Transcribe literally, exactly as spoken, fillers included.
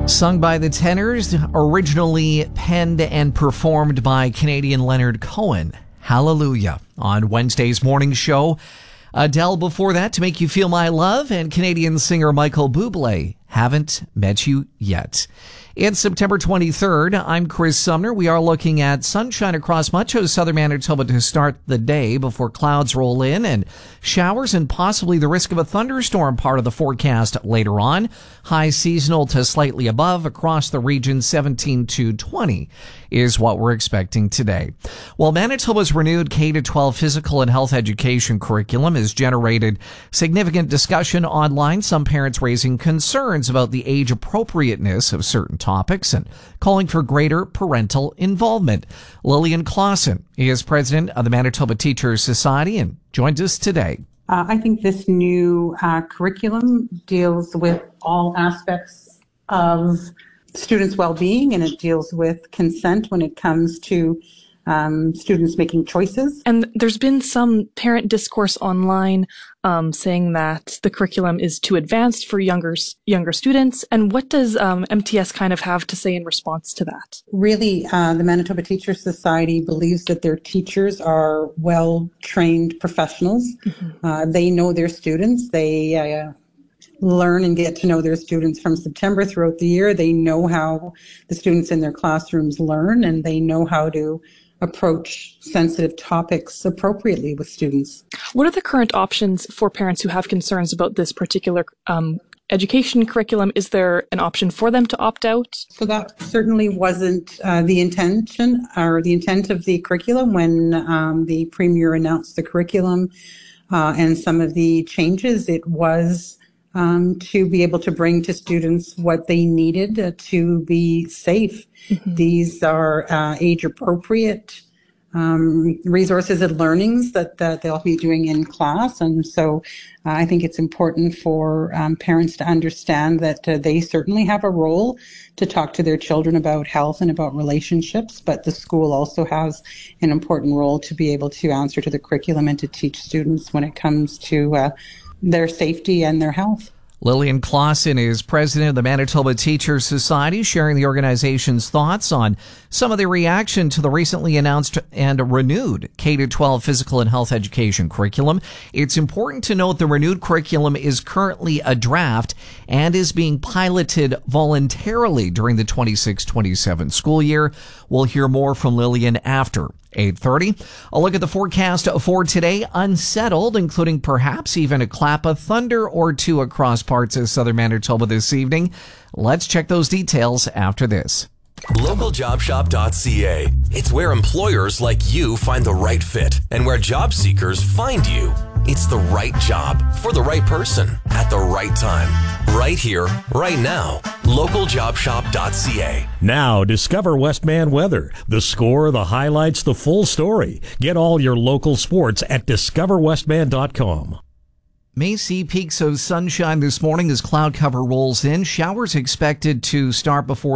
Sung by the Tenors, originally penned and performed by Canadian Leonard Cohen. Hallelujah. On Wednesday's morning show, Adele before that, To Make You Feel My Love, and Canadian singer Michael Bublé, Haven't Met You Yet. It's September twenty-third. I'm Chris Sumner. We are looking at sunshine across much of southern Manitoba to start the day before clouds roll in and showers and possibly the risk of a thunderstorm part of the forecast later on. High seasonal to slightly above across the region, seventeen to twenty is what we're expecting today. Well, Manitoba's renewed K to twelve physical and health education curriculum has generated significant discussion online, some parents raising concerns about the age appropriateness of certain topics and calling for greater parental involvement. Lillian Clausen is president of the Manitoba Teachers Society and joins us today. Uh, I think this new uh, curriculum deals with all aspects of students' well-being, and it deals with consent when it comes to um, students making choices. And there's been some parent discourse online um, saying that the curriculum is too advanced for younger younger students. And what does um, M T S kind of have to say in response to that? Really, uh, the Manitoba Teachers Society believes that their teachers are well-trained professionals. Mm-hmm. Uh, they know their students. They uh, learn and get to know their students from September throughout the year. They know how the students in their classrooms learn, and they know how to approach sensitive topics appropriately with students. What are the current options for parents who have concerns about this particular um, education curriculum? Is there an option for them to opt out? So that certainly wasn't uh, the intention or the intent of the curriculum when um, the Premier announced the curriculum uh, and some of the changes. It was Um, to be able to bring to students what they needed uh, to be safe. Mm-hmm. These are uh, age-appropriate um, resources and learnings that, that they'll be doing in class. And so uh, I think it's important for um, parents to understand that uh, they certainly have a role to talk to their children about health and about relationships, but the school also has an important role to be able to answer to the curriculum and to teach students when it comes to uh, their safety and their health. Lillian Clausen is president of the Manitoba Teachers Society, sharing the organization's thoughts on some of the reaction to the recently announced and renewed K to twelve physical and health education curriculum. It's important to note the renewed curriculum is currently a draft and is being piloted voluntarily during the twenty-six twenty-seven school year. We'll hear more from Lillian after eight thirty. A look at the forecast for today. Unsettled, including perhaps even a clap of thunder or two across parts of southern Manitoba this evening. Let's check those details after this. local job shop dot c a. It's where employers like you find the right fit and where job seekers find you. It's the right job for the right person at the right time. Right here, right now. local job shop dot c a. Now, discover Westman Weather. The score, the highlights, the full story. Get all your local sports at discover westman dot com. May see peaks of sunshine this morning as cloud cover rolls in. Showers expected to start before